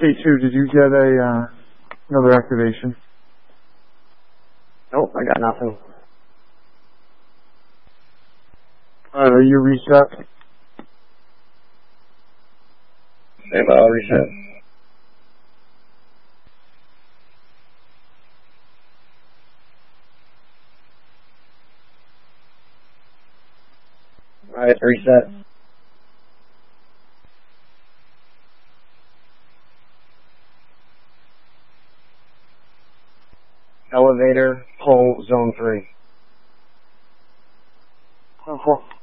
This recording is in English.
K2, did you get another activation? Nope, I got nothing. Alright, are you reset? Stand by, I'll reset. Alright, reset. Elevator, pull zone 3. Okay.